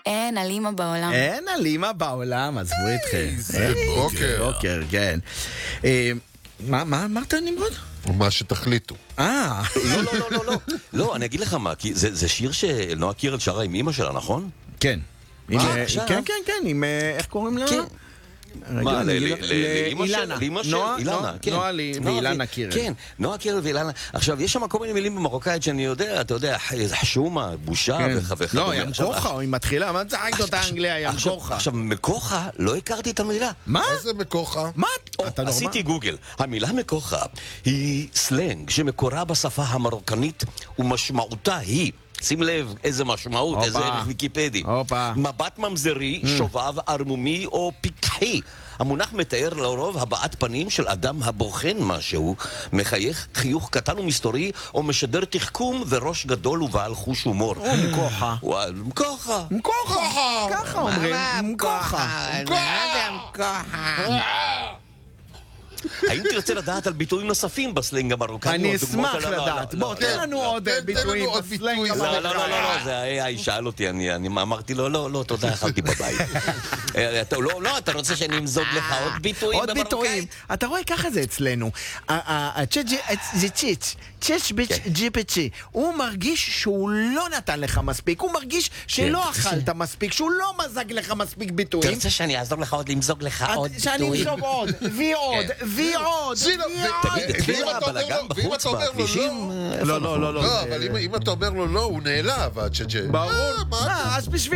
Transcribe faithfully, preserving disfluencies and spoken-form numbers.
אין אלימה בעולם. אין אלימה בעולם, עזבו אתכם. זה בוקר. בוקר, כן. אה, מה מה אמרת, נמרוד? מה שתחליטו. אה. לא, לא, לא, לא, לא. לא, אני אגיד לך מה, כי זה זה שיר שנועה קירל שרה עם אמא שלה, נכון? כן. עם, אה, אה, עכשיו? כן, כן, כן, עם, אה, איך קוראים לה? כן. רגע, מה, אני ל- אגיד לך- ל- לאמא של- לאילנה. לאמא של נועה, אילנה, נועה, כן. נועה לי- נועה ואילנה ו- קירל. כן, נועה קירל ואילנה. עכשיו, יש שם כל מיני מילים במרוקאית שאני יודע, אתה יודע, חשומה, בושה כן. וכ- וכדומה. לא, ים עכשיו, כוחה, היא מתחילה, מה צחקת אותה אנגליה, ים עכשיו- כוחה? עכשיו, מקוחה, לא הכרתי את המילה. מה? מה זה מקוחה? מה? או, אתה נורמל? עשיתי גוגל. המילה מקוחה היא סלנג שמקורה בשפה המרוקנית ומשמעותה היא, שים לב איזה משמעות, הופה. איזה ערך ויקיפדי. הופה. מבט ממזרי, שובב, ערמומי או פיקחי. המונח מתאר לרוב הבעת פנים של אדם הבוחן משהו, מחייך חיוך קטן ומסתורי, או משדר תחכום וראש גדול ובעל חוש הומור. או מקוחה. וואי, מקוחה. מקוחה. ככה אומרים. מקוחה. האם תרצה לדעת על ביטויים נוספים בסלנג המרוקני? אני או דוגמאות אשמח על- לא, לדעת. לא, בוא, לא, תן לא. לנו עוד תן- תן ביטויים לנו עוד בסלנג ביטוי. לא, המרוקאי. לא, לא, לא, לא, זה ה-איי איי שאל אותי, אני אני אמרתי לו, לא, לא, תודה, אכלתי בבית. אה, אתה- לא, לא, אתה רוצה שאני אמזוג לך עוד ביטויים עוד ביטויים. במרוקאית? אתה רואה, ככה זה אצלנו. הצ'אט זה צ'יץ'. צ'אט ג'י פי טי. הוא מרגיש שהוא לא נתן לך מספיק. הוא מרגיש שלא אכלת מספיק, שהוא לא מזג לך מספיק אתה ביטויים. רוצה שאני אעזור לך עוד למזוג לך עוד שאני ביטויים? אמזוג עוד, וי עוד, וי עוד, זינו, וי ו- עוד. תגיד, התחיל ואם אתה אומר הבלגן לו- ואם בחוץ, אתה אומר לו בכבישים? לא- איפה לא, לא, לא, לא. לא, אבל אם- אם אתה אומר לו לא, הוא נעלב. עד ש- ברור. אה, מה אתה- אה, אז בשביל